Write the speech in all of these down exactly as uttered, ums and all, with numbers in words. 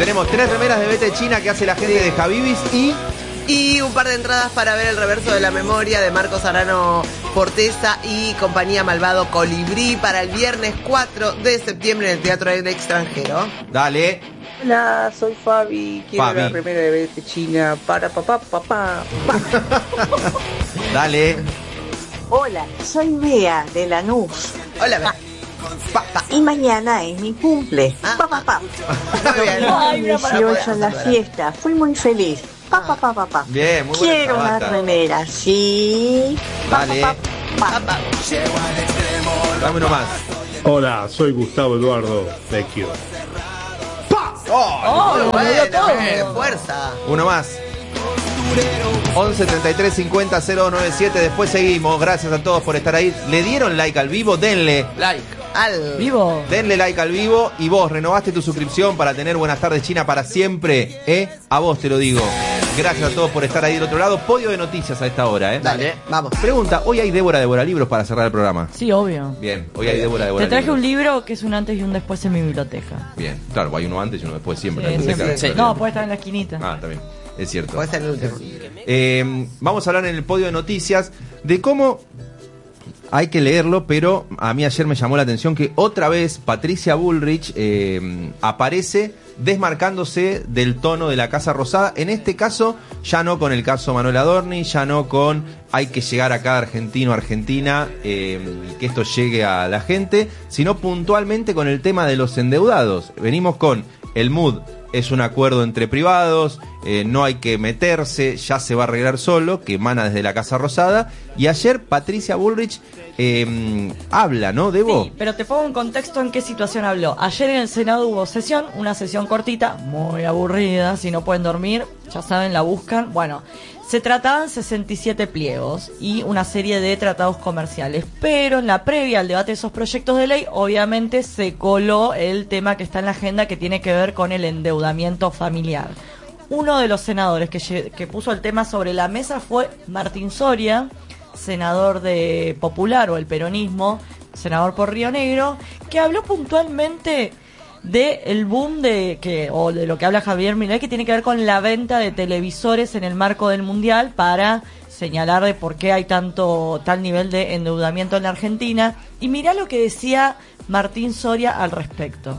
tenemos tres remeras de Vete China que hace la gente de Javibis y... Y un par de entradas para ver el reverso de la memoria de Marcos Arano Portesa y compañía Malvado Colibrí para el viernes cuatro de septiembre en el Teatro del Extranjero. Dale. Hola, soy Fabi. Quiero Fabi. la remera de Vete China para papá, papá. Dale. Hola, soy Bea de Lanús. Hola, Bea. Pa, pa. Y mañana es mi cumple. Ah. Pa, pa, pa. Muy bien. Ay, dieciocho en la fiesta. Fui muy feliz. Pa, pa, pa, pa, pa. Bien, muy buena Quiero una tabata. remera, sí. Pa, Dale. pa, pa, pa. Pa, pa. Dame uno más. Hola, soy Gustavo Eduardo Vecchio. Oh, muy lo bueno, dio todo. eh, fuerza. Uno más. once treinta y tres cincuenta cero noventa y siete. Después seguimos. Gracias a todos por estar ahí. ¿Le dieron like al vivo? Denle. Like. Al Vivo. Denle like al vivo. Y vos, ¿renovaste tu suscripción para tener Buenas Tardes China para siempre? ¿Eh? A vos te lo digo. Gracias a todos por estar ahí del otro lado. Podio de noticias a esta hora, ¿eh? Dale, vamos. Pregunta, ¿hoy hay Débora Débora Libros para cerrar el programa? Sí, obvio. Bien, hoy hay Débora Débora Te traje Libros. un libro que es un antes y un después en mi biblioteca. Bien, claro, hay uno antes y uno después siempre. Sí, en la biblioteca. siempre. Sí. No, puede estar en la esquinita. Ah, está bien. Es cierto. Puede ser el último. Eh, vamos a hablar en el podio de noticias de cómo hay que leerlo, pero a mí ayer me llamó la atención que otra vez Patricia Bullrich eh, aparece desmarcándose del tono de la Casa Rosada. En este caso, ya no con el caso Manuel Adorni, ya no con hay que llegar a cada argentino o argentina eh, y que esto llegue a la gente, sino puntualmente con el tema de los endeudados. Venimos con el mood. Es un acuerdo entre privados, eh, no hay que meterse, ya se va a arreglar solo, que emana desde la Casa Rosada. Y ayer Patricia Bullrich eh, habla, ¿no, Debo? Sí, pero te pongo en contexto en qué situación habló. Ayer en el Senado hubo sesión, una sesión cortita, muy aburrida, si no pueden dormir, ya saben, la buscan. Bueno, se trataban sesenta y siete pliegos y una serie de tratados comerciales, pero en la previa al debate de esos proyectos de ley, obviamente se coló el tema que está en la agenda que tiene que ver con el endeudamiento familiar. Uno de los senadores que, lle- que puso el tema sobre la mesa fue Martín Soria, senador de Popular o el peronismo, senador por Río Negro, que habló puntualmente de el boom de que o de lo que habla Javier Milei, que tiene que ver con la venta de televisores en el marco del Mundial, para señalar de por qué hay tanto tal nivel de endeudamiento en la Argentina. Y mirá lo que decía Martín Soria al respecto.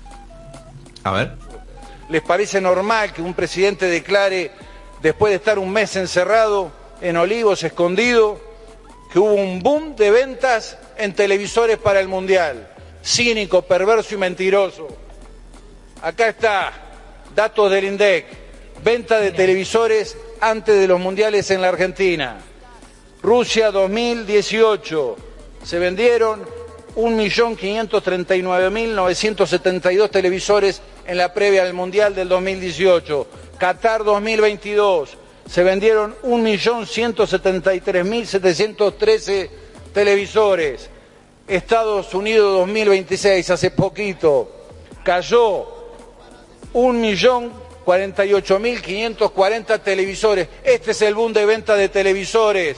A ver. ¿Les parece normal que un presidente declare, después de estar un mes encerrado en Olivos, escondido, que hubo un boom de ventas en televisores para el Mundial? Cínico, perverso y mentiroso. Acá está, datos del INDEC, venta de televisores antes de los mundiales en la Argentina. Rusia dos mil dieciocho, se vendieron un millón quinientos treinta y nueve mil novecientos setenta y dos televisores en la previa del Mundial del dos mil dieciocho. Qatar dos mil veintidós, se vendieron un millón ciento setenta y tres mil setecientos trece televisores. Estados Unidos dos mil veintiséis, hace poquito, cayó un millón cuarenta y ocho mil quinientos cuarenta televisores. Este es el boom de venta de televisores.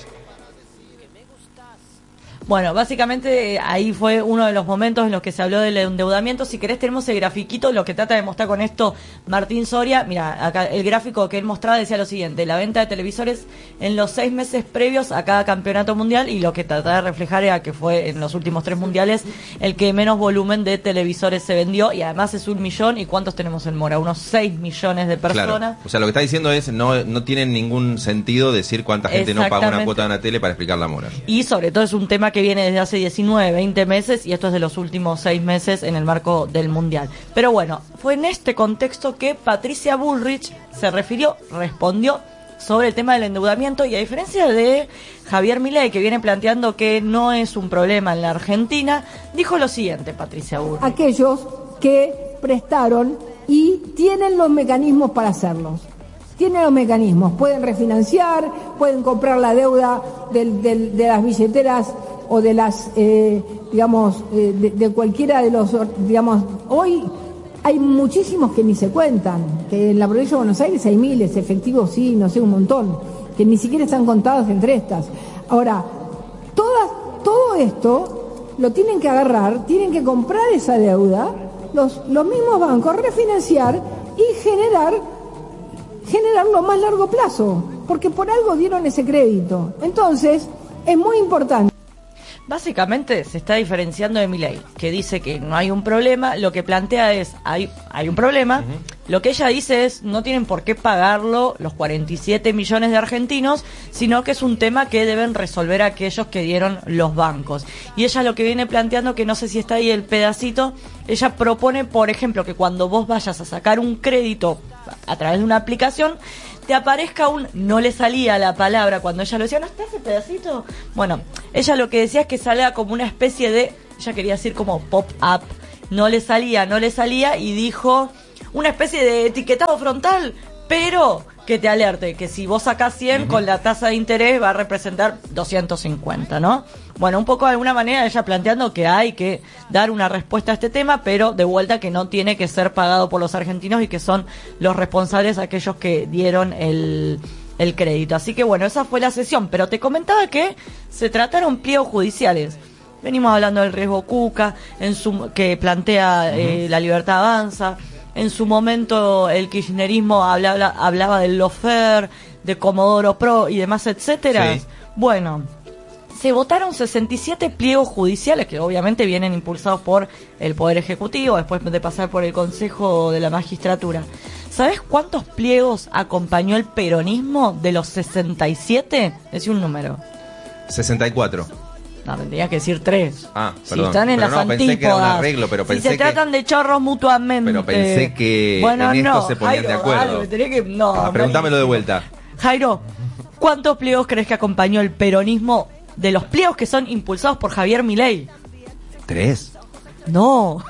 Bueno, básicamente eh, ahí fue uno de los momentos en los que se habló del endeudamiento. Si querés tenemos el grafiquito, lo que trata de mostrar con esto Martín Soria. Mira, acá el gráfico que él mostraba decía lo siguiente: la venta de televisores en los seis meses previos a cada campeonato mundial, y lo que trataba de reflejar era que fue en los últimos tres mundiales el que menos volumen de televisores se vendió, y además es un millón. ¿Y cuántos tenemos en Mora? Unos seis millones de personas. Claro. O sea, lo que está diciendo es no, no tiene ningún sentido decir cuánta gente no paga una Exactamente. cuota de una tele para explicar la mora. Y sobre todo es un tema que viene desde hace diecinueve, veinte meses, y esto es de los últimos seis meses en el marco del Mundial. Pero bueno, fue en este contexto que Patricia Bullrich se refirió, respondió sobre el tema del endeudamiento, y a diferencia de Javier Milei, que viene planteando que no es un problema en la Argentina, dijo lo siguiente Patricia Bullrich: aquellos que prestaron y tienen los mecanismos para hacerlos. Tienen los mecanismos, pueden refinanciar, pueden comprar la deuda del, del, de las billeteras o de las, eh, digamos, eh, de, de cualquiera de los, digamos, hoy hay muchísimos que ni se cuentan, que en la provincia de Buenos Aires hay miles, efectivos sí, no sé, un montón, que ni siquiera están contados entre estas. Ahora, todas, todo esto lo tienen que agarrar, tienen que comprar esa deuda, los, los mismos bancos, refinanciar y generar, generarlo a más largo plazo, porque por algo dieron ese crédito. Entonces, es muy importante. Básicamente se está diferenciando de Milei, que dice que no hay un problema, lo que plantea es, hay, hay un problema, uh-huh. Lo que ella dice es, no tienen por qué pagarlo los cuarenta y siete millones de argentinos, sino que es un tema que deben resolver aquellos que dieron los bancos. Y ella lo que viene planteando, que no sé si está ahí el pedacito, ella propone, por ejemplo, que cuando vos vayas a sacar un crédito a través de una aplicación, te aparezca un, no le salía la palabra cuando ella lo decía, ¿no está ese pedacito? Bueno, ella lo que decía es que salga como una especie de, ella quería decir como pop-up, no le salía, no le salía, y dijo una especie de etiquetado frontal, pero que te alerte, que si vos sacás cien, uh-huh, con la tasa de interés va a representar doscientos cincuenta, ¿no? Bueno, un poco de alguna manera ella planteando que hay que dar una respuesta a este tema, pero de vuelta que no tiene que ser pagado por los argentinos y que son los responsables aquellos que dieron el, el crédito. Así que bueno, esa fue la sesión, pero te comentaba que se trataron pliegos judiciales. Venimos hablando del riesgo Cuca, en su, que plantea eh, uh-huh. La Libertad Avanza. En su momento el kirchnerismo hablaba, hablaba del Lofer, de Comodoro Pro y demás, etcétera. Sí. Bueno, se votaron sesenta y siete pliegos judiciales que obviamente vienen impulsados por el Poder Ejecutivo, después de pasar por el Consejo de la Magistratura. ¿Sabés cuántos pliegos acompañó el peronismo de los sesenta y siete? Decí un número. sesenta y cuatro. No, tendría que decir tres. Ah, si perdón. están en pero las no, antípodas. Pensé que era un arreglo, pero pensé si se que... tratan de chorros mutuamente. Pero pensé que bueno, en esto no, se ponían Jairo, de acuerdo. Dale, tenés que... no, ah, preguntámelo de vuelta. Jairo, ¿cuántos pliegos crees que acompañó el peronismo de los pliegos que son impulsados por Javier Milei? ¿Tres? No.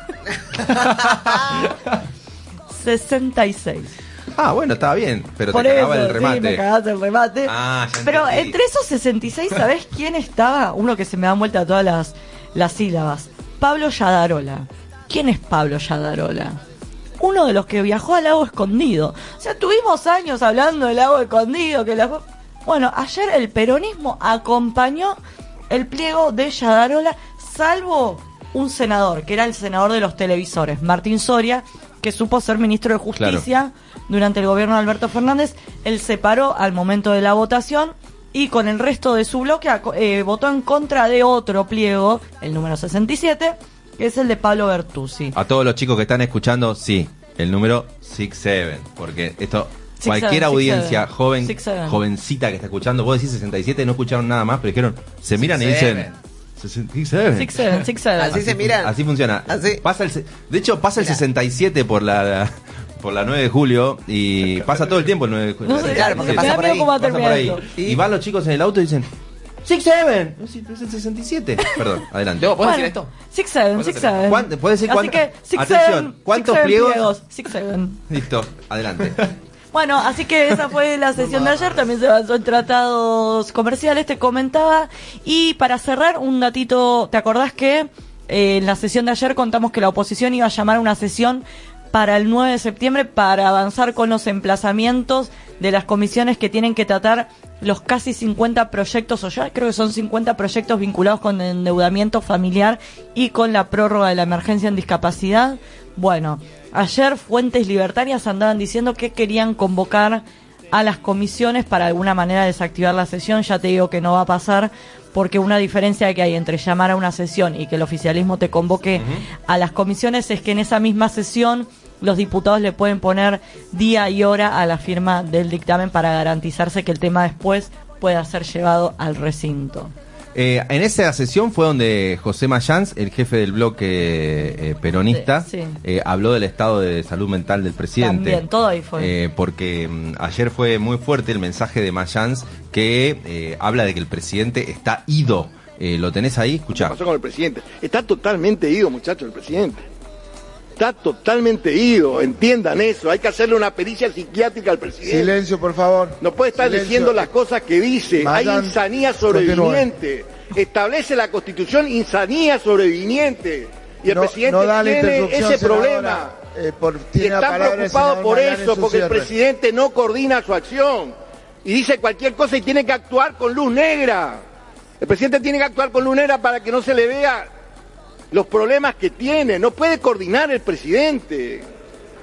sesenta y seis. Ah, bueno, estaba bien, pero por te cagaba eso, el remate. Sí, me cagaste el remate. Ah, ya pero entendí. entre esos sesenta y seis, ¿sabés quién estaba? Uno que se me da vuelta a todas las, las sílabas. Pablo Yadarola. ¿Quién es Pablo Yadarola? Uno de los que viajó al lago escondido. O sea, tuvimos años hablando del lago escondido. Que la... Bueno, ayer el peronismo acompañó el pliego de Yadarola, salvo un senador, que era el senador de los televisores, Martín Soria, que supo ser ministro de Justicia, claro, durante el gobierno de Alberto Fernández. Él se paró al momento de la votación y con el resto de su bloque eh, votó en contra de otro pliego, el número sesenta y siete, que es el de Pablo Bertuzzi. A todos los chicos que están escuchando, sí, el número sesenta y siete, porque esto... Six Cualquier seven, audiencia six joven, six seven. jovencita que está escuchando, vos decís sesenta y siete, no escucharon nada más, pero dijeron, se miran y dicen sesenta y siete. sesenta y siete, sesenta y siete. Así, así se miran. Así funciona. Así. Pasa el, de hecho, pasa el Mirá. sesenta y siete por la, por la nueve de julio y pasa todo el tiempo el nueve de julio. No sé, claro, porque me pasa da por miedo ahí. cómo va a Pasa por terminar ahí. esto. Y, y van los chicos en el auto y dicen, sesenta y siete. No, sí, pero es el sesenta y siete. Perdón, adelante. ¿Puedo Bueno, decir esto? sesenta y siete, sesenta y siete. ¿Cuánto- ¿Puedes decir Así cuánto? que, sesenta y siete, Atención, ¿cuántos sesenta y siete pliegos? sesenta y siete. Listo, adelante. Bueno, así que esa fue la sesión de ayer, también se avanzó en tratados comerciales, te comentaba. Y para cerrar, un datito, ¿te acordás que eh, en la sesión de ayer contamos que la oposición iba a llamar a una sesión para el nueve de septiembre para avanzar con los emplazamientos de las comisiones que tienen que tratar los casi cincuenta proyectos, o ya creo que son cincuenta proyectos vinculados con el endeudamiento familiar y con la prórroga de la emergencia en discapacidad? Bueno, ayer fuentes libertarias andaban diciendo que querían convocar a las comisiones para de alguna manera desactivar la sesión. Ya te digo que no va a pasar, porque una diferencia que hay entre llamar a una sesión y que el oficialismo te convoque uh-huh. a las comisiones es que en esa misma sesión los diputados le pueden poner día y hora a la firma del dictamen para garantizarse que el tema después pueda ser llevado al recinto. Eh, en esa sesión fue donde José Mayans, el jefe del bloque eh, peronista, sí, sí. Eh, habló del estado de salud mental del presidente. También, todo ahí fue. Eh, porque mm, ayer fue muy fuerte el mensaje de Mayans que eh, habla de que el presidente está ido. Eh, ¿Lo tenés ahí? Escuchá. ¿Qué pasó con el presidente? Está totalmente ido, muchachos, el presidente. Está totalmente ido, entiendan eso. Hay que hacerle una pericia psiquiátrica al presidente. Silencio, por favor. No puede estar Silencio. diciendo las cosas que dice. Mayans, Hay insanía sobreviniente. Establece la Constitución insanía sobreviniente. Y el no, presidente no da la tiene interrupción, ese senadora. problema. Eh, por, Y tiene la está palabra el preocupado senador por Mayans en eso, su porque el cierre. presidente no coordina su acción. Y dice cualquier cosa y tiene que actuar con luz negra. El presidente tiene que actuar con luz negra para que no se le vea los problemas que tiene. No puede coordinar el presidente.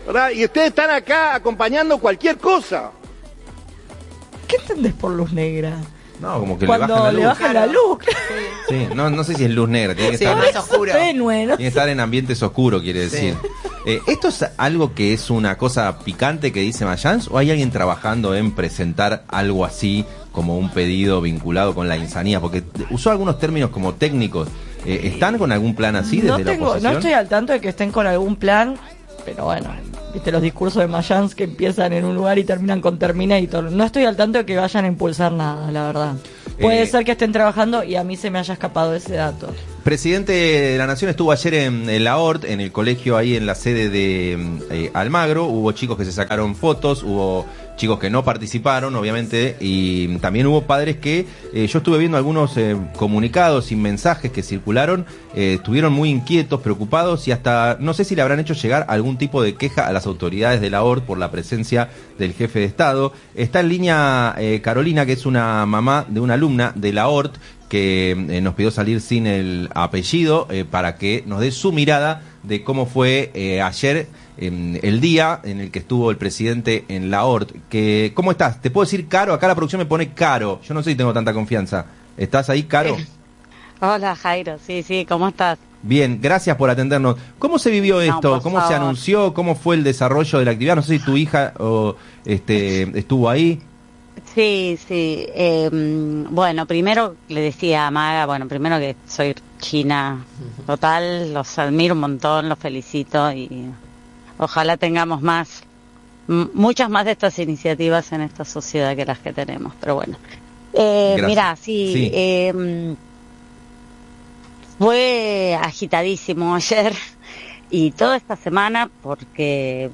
¿verdad? Y ustedes están acá acompañando cualquier cosa. ¿Qué entendés por luz negra? No, como que Cuando le bajan la luz. le bajan la luz. Sí, no, no sé si es luz negra, tiene que Sí, estar más oscuro. Tenue, ¿no? tiene que estar en ambientes oscuros, quiere decir. Eh, ¿Esto es algo que es una cosa picante que dice Mayans o hay alguien trabajando en presentar algo así como un pedido vinculado con la insanía? Porque usó algunos términos como técnicos. Eh, ¿Están con algún plan así desde No, la tengo, oposición? no estoy al tanto de que estén con algún plan, pero bueno, viste los discursos de Mayans que empiezan en un lugar y terminan con Terminator. No estoy al tanto de que vayan a impulsar nada, la verdad. Puede Eh, ser que estén trabajando y a mí se me haya escapado ese dato. Presidente de la Nación estuvo ayer en, en la O R T, en el colegio ahí en la sede de eh, Almagro. Hubo chicos que se sacaron fotos, hubo chicos que no participaron, obviamente, y también hubo padres que, eh, yo estuve viendo algunos eh, comunicados y mensajes que circularon, eh, estuvieron muy inquietos, preocupados y hasta, no sé si le habrán hecho llegar algún tipo de queja a las autoridades de la O R T por la presencia del jefe de Estado. Está en línea eh, Carolina, que es una mamá de una alumna de la O R T, que eh, nos pidió salir sin el apellido eh, para que nos dé su mirada de cómo fue eh, ayer eh, el día en el que estuvo el presidente en la O R T. Que, ¿cómo estás? ¿Te puedo decir Caro? Acá la producción me pone Caro. Yo no sé si tengo tanta confianza. ¿Estás ahí, Caro? Hola, Jairo. Sí, sí, ¿cómo estás? Bien, gracias por atendernos. ¿Cómo se vivió esto? por ¿Cómo se favor. anunció? ¿Cómo fue el desarrollo de la actividad? No sé si tu hija o, este, estuvo ahí. Sí, sí. Eh, bueno, primero le decía a Maga, bueno, primero que soy china total, los admiro un montón, los felicito y ojalá tengamos más, m- muchas más de estas iniciativas en esta sociedad que las que tenemos, pero bueno. Eh, Gracias. mira, sí, Sí. eh, fue agitadísimo ayer y toda esta semana porque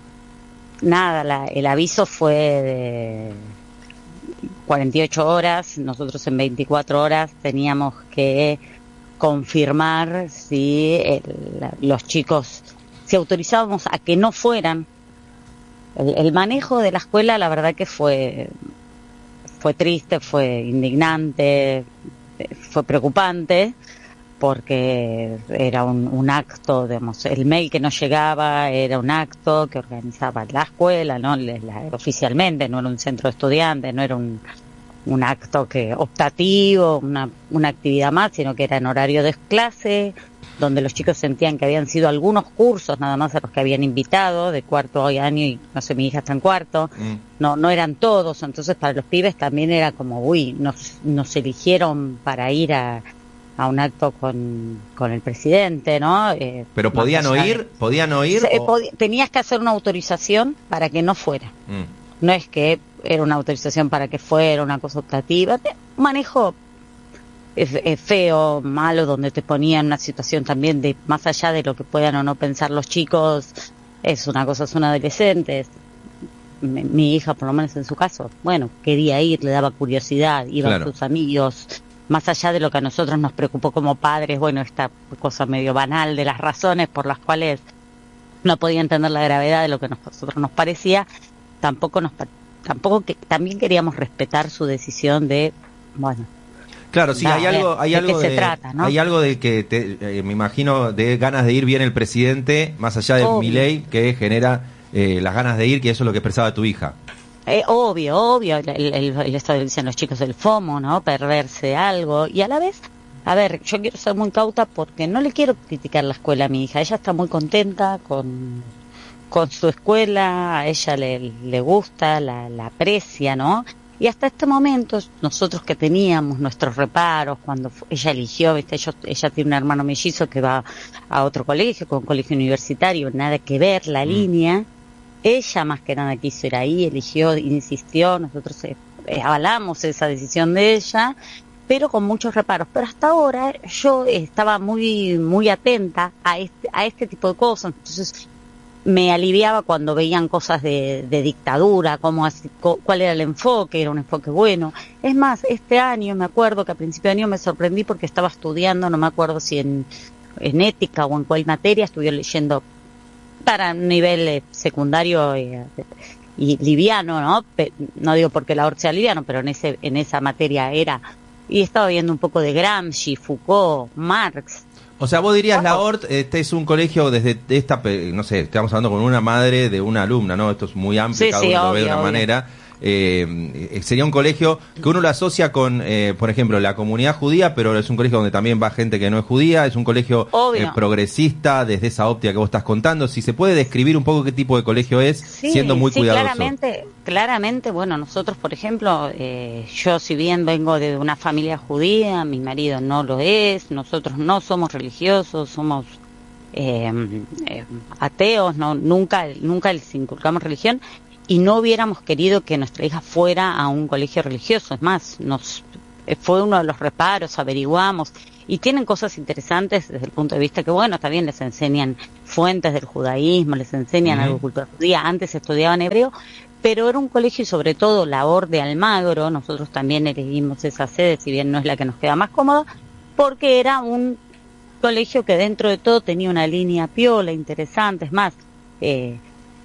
nada, la, el aviso fue de cuarenta y ocho horas, nosotros en veinticuatro horas teníamos que confirmar si el, la- los chicos, si autorizábamos a que no fueran. El, el manejo de la escuela, la verdad que fue, fue triste, fue indignante, eh, fue preocupante, porque era un, un acto, digamos, el mail que no llegaba era un acto que organizaba la escuela, ¿no? La- la- oficialmente, no era un centro de estudiantes, no era un, un acto que optativo, una, una actividad más, sino que era en horario de clase, donde los chicos sentían que habían sido algunos cursos nada más a los que habían invitado, de cuarto hoy año, y no sé, mi hija está en cuarto, Mm. no no eran todos, entonces para los pibes también era como, uy, nos, nos eligieron para ir a, a un acto con, con el presidente, ¿no? Eh, ¿Pero más podían allá de- oír? ¿Podían oír? Se- o- podi- tenías que hacer una autorización para que no fuera. Mm. No es que era una autorización para que fuera una cosa optativa. Te- Un manejo eh, eh, feo, malo, donde te ponían en una situación también de, más allá de lo que puedan o no pensar los chicos, es una cosa, son adolescentes. Mi, mi hija, por lo menos en su caso, bueno, quería ir, le daba curiosidad, iba Claro. a sus amigos. Más allá de lo que a nosotros nos preocupó como padres, bueno, esta cosa medio banal de las razones por las cuales no podía entender la gravedad de lo que a nosotros nos parecía, tampoco nos pa- tampoco que también queríamos respetar su decisión de, bueno, Claro, sí, Da, hay algo, hay ¿de algo qué se de, trata, no? hay algo de que te- eh, me imagino de ganas de ir bien el presidente, más allá de Obvio. mi ley, que genera eh, las ganas de ir, que eso es lo que expresaba tu hija. Eh, obvio, obvio, el, el, el- el- esto dicen los chicos del FOMO, ¿no? Perderse algo. Y a la vez, a ver, yo quiero ser muy cauta porque no le quiero criticar la escuela a mi hija. Ella está muy contenta con, con su escuela, a ella le, le gusta, la, la aprecia, ¿no? Y hasta este momento, nosotros que teníamos nuestros reparos, cuando fu- ella eligió, ¿viste? Yo- ella tiene un hermano mellizo que va a otro colegio, con un colegio universitario, nada que ver la Mm. línea. Ella más que nada quiso ir ahí, eligió, insistió, nosotros eh, eh, avalamos esa decisión de ella, pero con muchos reparos. Pero hasta ahora yo estaba muy muy atenta a este a este tipo de cosas, entonces me aliviaba cuando veían cosas de, de dictadura, cómo así- co- cuál era el enfoque, era un enfoque bueno. Es más, este año me acuerdo que a principio de año me sorprendí porque estaba estudiando, no me acuerdo si en, en ética o en cuál materia, estuve leyendo para un nivel eh, secundario eh, y liviano, ¿no? Pe- no digo porque la O R T sea liviano, pero en ese en esa materia era. Y estaba viendo un poco de Gramsci, Foucault, Marx. O sea, vos dirías, la O R T, este es un colegio desde esta, no sé, estamos hablando con una madre de una alumna, ¿no? Esto es muy amplio, Sí, cada sí, uno lo obvio, ve de una obvio. manera. Eh, sería un colegio que uno lo asocia con, eh, por ejemplo, la comunidad judía, pero es un colegio donde también va gente que no es judía, es un colegio Obvio. eh, progresista desde esa óptica que vos estás contando. Si se puede describir un poco qué tipo de colegio es, Sí, siendo muy sí, cuidadoso. claramente, claramente, bueno, nosotros, por ejemplo, eh, yo si bien vengo de una familia judía, mi marido no lo es, nosotros no somos religiosos, somos eh, eh, ateos, no, nunca, nunca les inculcamos religión y no hubiéramos querido que nuestra hija fuera a un colegio religioso. Es más, nos eh, fue uno de los reparos, averiguamos. Y tienen cosas interesantes desde el punto de vista que, bueno, también les enseñan fuentes del judaísmo, les enseñan Ujú. algo de cultura judía. Antes estudiaban hebreo, pero era un colegio y sobre todo la O R de Almagro. Nosotros también elegimos esa sede, si bien no es la que nos queda más cómoda, porque era un colegio que dentro de todo tenía una línea piola, interesante. Es más, eh,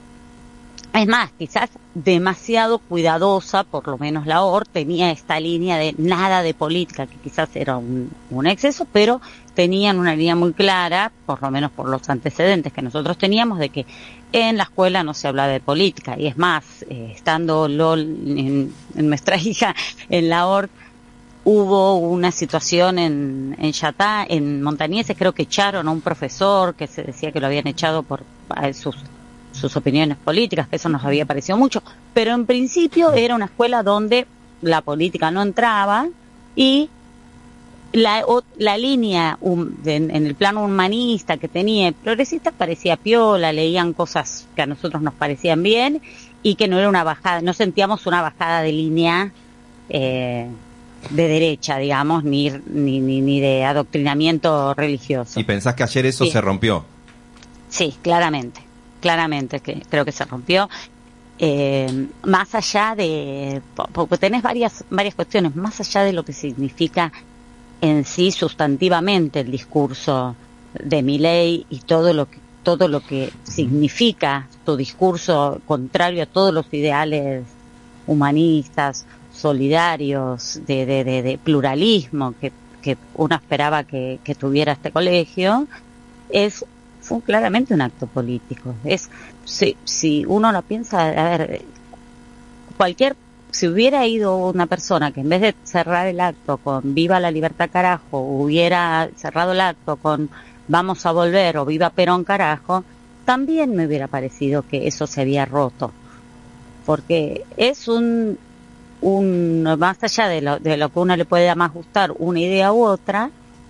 es más, quizás demasiado cuidadosa, por lo menos la O R tenía esta línea de nada de política, que quizás era un, un exceso, pero tenían una línea muy clara, por lo menos por los antecedentes que nosotros teníamos, de que en la escuela no se hablaba de política. Y es más, eh, estando LOL en, en nuestra hija en la O R, hubo una situación en, en Yatá, en Montañeses, creo que echaron a un profesor que se decía que lo habían echado por eh, sus sus opiniones políticas, que eso nos había parecido mucho, pero en principio era una escuela donde la política no entraba y la, o, la línea um, de, en el plano humanista que tenía progresista parecía piola, leían cosas que a nosotros nos parecían bien y que no era una bajada, no sentíamos una bajada de línea eh, de derecha, digamos, ni, ni, ni, ni de adoctrinamiento religioso. ¿Y pensás que ayer eso Sí. se rompió? Sí, claramente. Claramente que creo que se rompió. Eh, más allá de, porque tenés varias varias cuestiones, más allá de lo que significa en sí sustantivamente el discurso de Milei y todo lo que todo lo que significa su discurso contrario a todos los ideales humanistas, solidarios, de, de, de, de pluralismo que, que uno esperaba que, que tuviera este colegio, es fue claramente un acto político. Es si, si uno lo piensa, a ver, cualquier, si hubiera ido una persona que en vez de cerrar el acto con Viva la Libertad carajo, hubiera cerrado el acto con Vamos a volver o Viva Perón carajo, también me hubiera parecido que eso se había roto. Porque es un, un más allá de lo, de lo que uno le pueda más gustar, una idea u otra,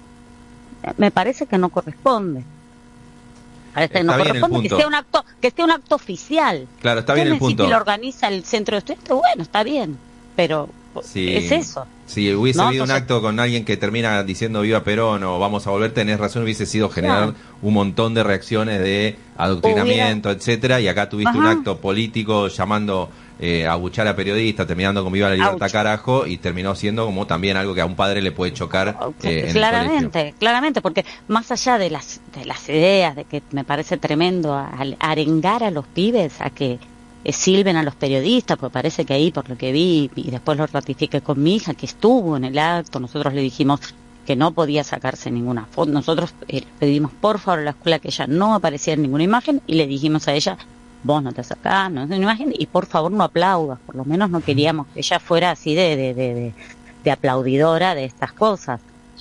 me parece que no corresponde. Parece que no Está bien el corresponde que punto. sea un acto, que esté un acto oficial. Claro, está ¿Qué bien el necesita punto. y lo organiza el centro de estudiantes? Bueno, está bien, pero Sí. es eso. Si hubiese ¿No? habido un Entonces- acto con alguien que termina diciendo Viva Perón o Vamos a volver, tenés razón, hubiese sido generar Claro. un montón de reacciones de adoctrinamiento, etcétera, y acá tuviste un Ajá. acto político llamando eh, a abuchar a periodistas, terminando con Viva la Libertad Ouch. carajo, y terminó siendo como también algo que a un padre le puede chocar eh, en el colegio. Claramente, claramente, porque más allá de las de las ideas, de que me parece tremendo al- arengar a los pibes a que eh, silben a los periodistas, porque parece que ahí, por lo que vi, y después lo ratifiqué con mi hija, que estuvo en el acto, nosotros le dijimos que no podía sacarse ninguna foto, nosotros eh, le pedimos por favor a la escuela que ella no apareciera en ninguna imagen, y le dijimos a ella, vos no te acercás, no es una imagen, y por favor no aplaudas, por lo menos no queríamos que ella fuera así de, de, de, de, de aplaudidora de estas cosas.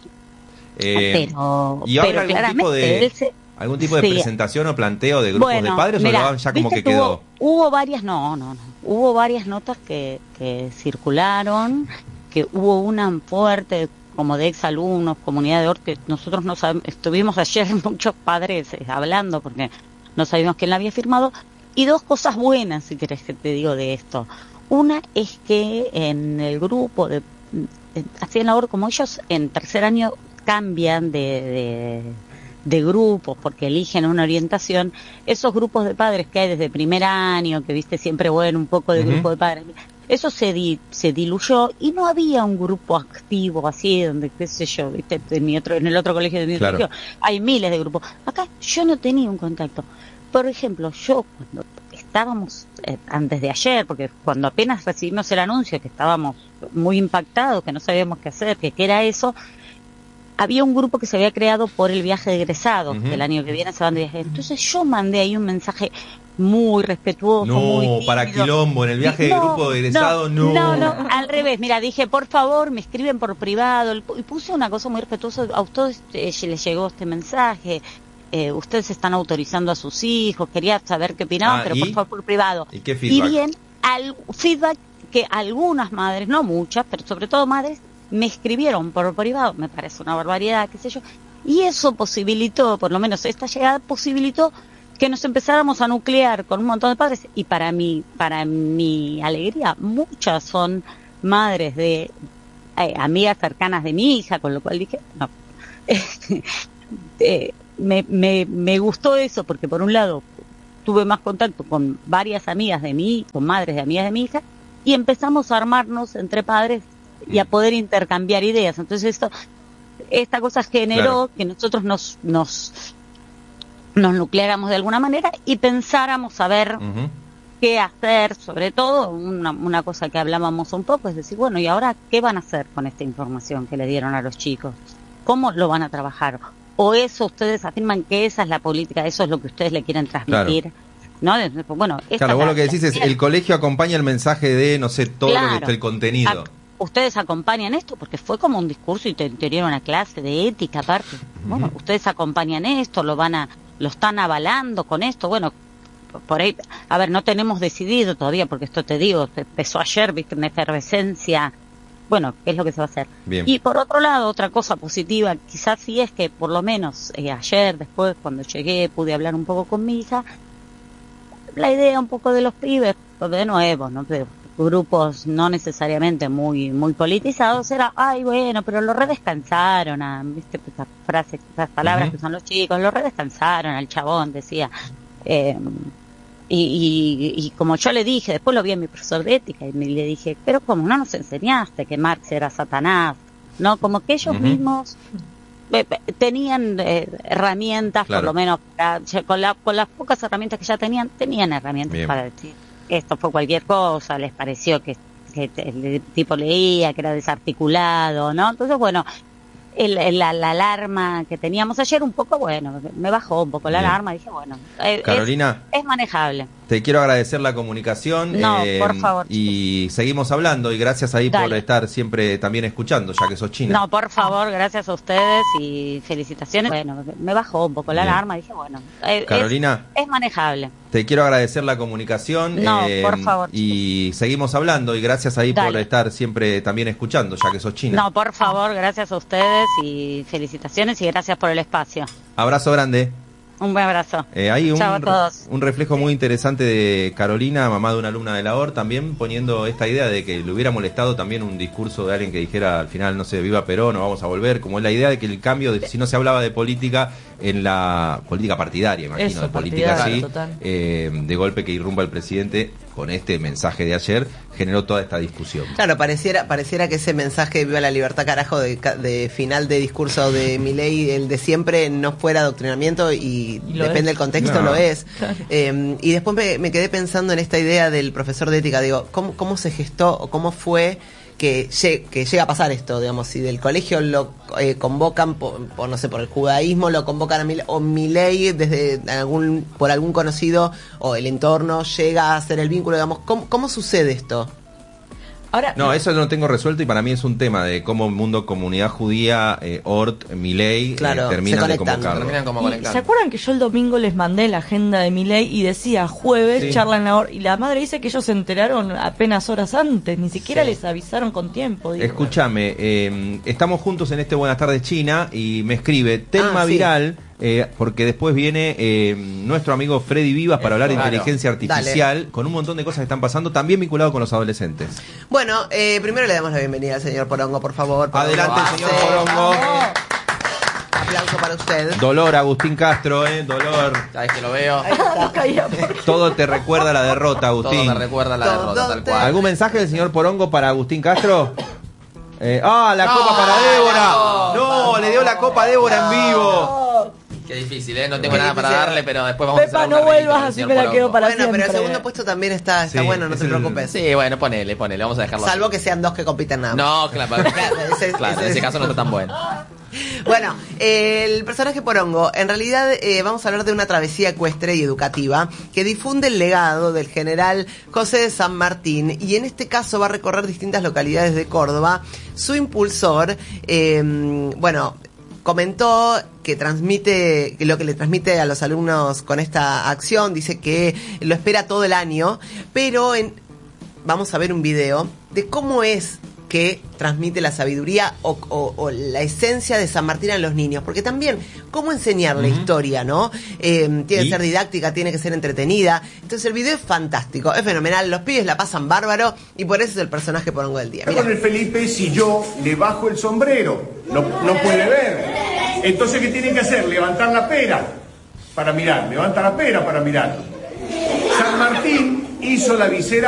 Eh, pero ¿Y habrá pero algún tipo claramente de, él se- algún tipo de sí. presentación o planteo de grupos de padres o mirá, lo ya como viste que quedó? Hubo, hubo varias, no, no, no, hubo varias notas que, que circularon, que hubo una fuerte como de exalumnos, comunidad de O R, que nosotros no sabemos, estuvimos ayer muchos padres eh, hablando porque no sabíamos quién la había firmado, y dos cosas buenas, si querés que te digo de esto. Una es que en el grupo de, de así en la O R, como ellos en tercer año cambian de, de, de grupos porque eligen una orientación, esos grupos de padres que hay desde primer año, que viste siempre, bueno, un poco de Ujú. grupo de padres, eso se di, se diluyó y no había un grupo activo así, donde, qué sé yo, viste, en, mi otro, en el otro colegio de mi Claro. colegio hay miles de grupos. Acá yo no tenía un contacto. Por ejemplo, yo cuando estábamos, eh, antes de ayer, porque cuando apenas recibimos el anuncio, que estábamos muy impactados, que no sabíamos qué hacer, que qué era eso, había un grupo que se había creado por el viaje de egresados, Ujú. que el año que viene se van de viaje. Entonces yo mandé ahí un mensaje muy respetuoso, muy No, tímido. para quilombo, en el viaje de No, grupo de egresados, no. No, no, al revés. Mira, dije, por favor, me escriben por privado. Y puse una cosa muy respetuosa. A ustedes eh, les llegó este mensaje. Eh, ustedes están autorizando a sus hijos. Quería saber qué opinaban, Ah, pero ¿y? por favor, por privado. ¿Y qué feedback? Y bien, al feedback que algunas madres, no muchas, pero sobre todo madres, me escribieron por privado. Me parece una barbaridad, qué sé yo. Y eso posibilitó, por lo menos esta llegada posibilitó que nos empezáramos a nuclear con un montón de padres, y para mí, para mi alegría, muchas son madres de eh, amigas cercanas de mi hija, con lo cual dije, no, eh, me, me, me gustó eso, porque por un lado tuve más contacto con varias amigas de mi, con madres de amigas de mi hija, y empezamos a armarnos entre padres y a poder intercambiar ideas. Entonces esto, esta cosa generó Claro. que nosotros nos, nos nos nucleáramos de alguna manera y pensáramos a ver Ujú. qué hacer, sobre todo una, una cosa que hablábamos un poco, es decir, bueno, ¿y ahora qué van a hacer con esta información que le dieron a los chicos? ¿Cómo lo van a trabajar? ¿O eso ustedes afirman que esa es la política, eso es lo que ustedes le quieren transmitir? ¿No? Bueno, esta Claro, es vos la- lo que decís es, la- el colegio acompaña el mensaje de, no sé, todo lo Claro. que está el contenido. Ac- ustedes acompañan esto porque fue como un discurso y te, te dieron una clase de ética aparte. Bueno, Ujú. ustedes acompañan esto, lo van a, lo están avalando con esto. Bueno, por ahí, a ver, no tenemos decidido todavía, porque esto te digo, empezó ayer, viste, una efervescencia. Bueno, ¿qué es lo que se va a hacer? Bien. Y por otro lado, otra cosa positiva, quizás sí es que por lo menos eh, ayer, después, cuando llegué, pude hablar un poco con mi hija. La idea un poco de los pibes, de nuevo, ¿no? De grupos no necesariamente muy muy politizados, era, ay, bueno, pero lo redescansaron, a, ¿viste? Esas frases, esas palabras Ujú. que son los chicos, lo redescansaron al chabón, decía. Eh, y, y, y como yo le dije, después lo vi a mi profesor de ética y me, le dije, pero como no nos enseñaste que Marx era Satanás, ¿no? Como que ellos Ujú. mismos eh, tenían eh, herramientas, Claro. por lo menos, para- ya con, la, con las pocas herramientas que ya tenían, tenían herramientas Bien. para decir, esto fue cualquier cosa, les pareció que, que el tipo leía, que era desarticulado, ¿no? Entonces, bueno, el, el- la, la alarma que teníamos ayer un poco, bueno, me bajó un poco la Bien. alarma, dije, bueno, eh, es- Carolina, es manejable. te quiero agradecer la comunicación. No, por favor. Y seguimos hablando, y gracias ahí por Dale. estar siempre también escuchando, ya que sos china. No, por favor, gracias a ustedes y felicitaciones. Bueno, me bajó un poco la Bien. alarma, dije, bueno, eh, es, Carolina, es manejable. te quiero agradecer la comunicación. No, por favor. Y seguimos hablando, y gracias ahí por Dale. estar siempre también escuchando, ya que sos china. No, por favor, gracias a ustedes y felicitaciones y gracias por el espacio. Abrazo grande. Un buen abrazo. Eh, hay un, Chao a todos. un reflejo muy interesante de Carolina, mamá de una alumna de la O R, también poniendo esta idea de que le hubiera molestado también un discurso de alguien que dijera al final, no sé, viva Perón o vamos a volver, como es la idea de que el cambio, de, si no se hablaba de política, en la política partidaria, imagino, Eso, de política partidaria, así, total. eh, de golpe que irrumpa el presidente con este mensaje de ayer, generó toda esta discusión. Claro, pareciera pareciera que ese mensaje de viva la libertad, carajo, de, ca- de final de discurso de Milei, el de siempre, no fuera adoctrinamiento y, Y lo depende es. del contexto, No. lo es. Claro. Eh, y después me, me quedé pensando en esta idea del profesor de ética, digo, ¿cómo, cómo se gestó o cómo fue que, lle- que llega a pasar esto, digamos, si del colegio lo eh, convocan por, por, no sé, por el judaísmo, lo convocan a Milei, o Milei desde algún, por algún conocido o el entorno llega a hacer el vínculo, digamos, ¿cómo, cómo sucede esto? Ahora, No, eso lo tengo resuelto y para mí es un tema de cómo mundo comunidad judía, eh, O R T, Milei, Claro, eh, terminan se de conectan, convocarlo. Terminan como ¿y conectando. ¿se acuerdan que yo el domingo les mandé la agenda de mi ley y decía jueves, Sí. charla en la hora? Y la madre dice que ellos se enteraron apenas horas antes, ni siquiera Sí. les avisaron con tiempo. digo. Escúchame, eh, estamos juntos en este Buenas tardes China y me escribe Telma Ah, sí. Viral, eh, porque después viene eh, nuestro amigo Freddy Vivas para hablar de Claro. inteligencia artificial, con un montón de cosas que están pasando, también vinculado con los adolescentes. Bueno, eh, primero le damos la bienvenida al señor Porongo, por favor. Porongo, Adelante, pase. señor Porongo. Aplauso para usted. Dolor, Agustín Castro, eh, dolor. Sabes que lo veo. Caía por- Todo te recuerda la derrota, Todo Agustín. me recuerda la Todo derrota, tal te- cual. ¿Algún mensaje del señor Porongo para Agustín Castro? Eh, ¡Ah, la No, copa para Débora! no, ¡No! Le dio la copa a Débora en vivo. Qué difícil, ¿eh? No tengo Qué nada para difícil. darle, pero después vamos a Pepa, hacer un no arreglito vuelvas, con el así señor me la Porongo. quedo para Bueno, pero el siempre. segundo puesto también está, está Sí, bueno, no es te el- preocupes. Sí, bueno, ponele, ponele, vamos a dejarlo Salvo así. que sean dos que compitan nada más. No, claro, Claro, ese- claro, ese- en ese caso no está tan bueno. Bueno, eh, el personaje Porongo, en realidad eh, vamos a hablar de una travesía ecuestre y educativa que difunde el legado del general José de San Martín, y en este caso va a recorrer distintas localidades de Córdoba. Su impulsor, eh, bueno, comentó que transmite, que lo que le transmite a los alumnos con esta acción, dice que lo espera todo el año, pero en, vamos a ver un video de cómo es que transmite la sabiduría o, o, o la esencia de San Martín a los niños, porque también cómo enseñar la uh-huh. historia, ¿no? Eh, tiene que ser didáctica, tiene que ser entretenida. Entonces el video es fantástico, es fenomenal, los pibes la pasan bárbaro y por eso es el personaje Porongo del día. Mirá. Con el Felipe, si yo le bajo el sombrero, no, no puede ver. Entonces, ¿qué tienen que hacer? Levantar la pera para mirar, levanta la pera para mirar. San Martín hizo la visera